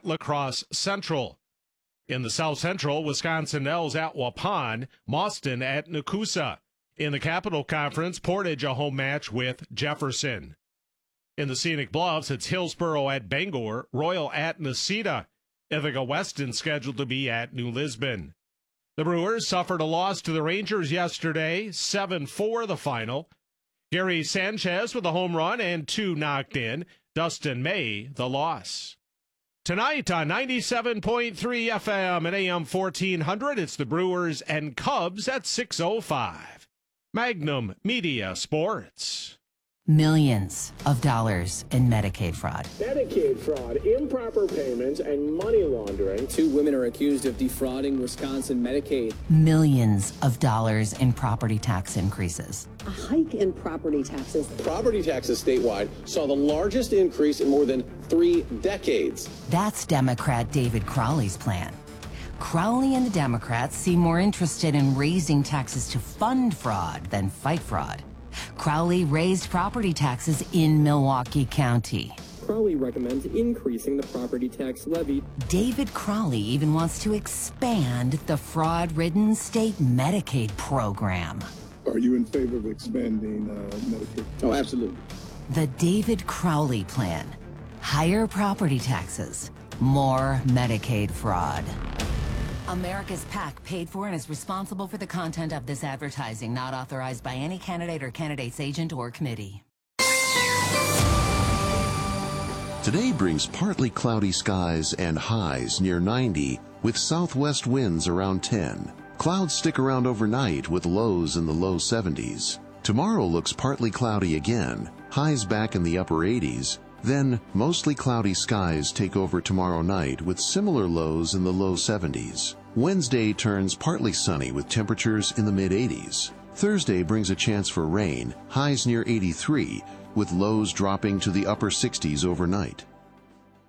at La Crosse Central. In the South Central, Wisconsin Dells at Waupun, Mauston at Nakusa. In the Capital Conference, Portage a home match with Jefferson. In the Scenic Bluffs, it's Hillsboro at Bangor, Royal at Necedah. Ithaca Weston scheduled to be at New Lisbon. The Brewers suffered a loss to the Rangers yesterday, 7-4 the final. Gary Sanchez with a home run and 2 knocked in. Dustin May the loss. Tonight on 97.3 FM and AM 1400, it's the Brewers and Cubs at 6:05. Magnum Media Sports. Millions of dollars in Medicaid fraud. Medicaid fraud, improper payments, and money laundering. 2 women are accused of defrauding Wisconsin Medicaid. Millions of dollars in property tax increases. A hike in property taxes. Property taxes statewide saw the largest increase in more than 3 decades. That's Democrat David Crowley's plan. Crowley and the Democrats seem more interested in raising taxes to fund fraud than fight fraud. Crowley raised property taxes in Milwaukee County. Crowley recommends increasing the property tax levy. David Crowley even wants to expand the fraud-ridden state Medicaid program. Are you in favor of expanding Medicaid? Oh, absolutely. The David Crowley plan. Higher property taxes, more Medicaid fraud. America's PAC paid for and is responsible for the content of this advertising, not authorized by any candidate or candidate's agent or committee. Today brings partly cloudy skies and highs near 90 with southwest winds around 10. Clouds stick around overnight with lows in the low 70s. Tomorrow looks partly cloudy again, highs back in the upper 80s. Then, mostly cloudy skies take over tomorrow night with similar lows in the low 70s. Wednesday turns partly sunny with temperatures in the mid-80s. Thursday brings a chance for rain, highs near 83, with lows dropping to the upper 60s overnight.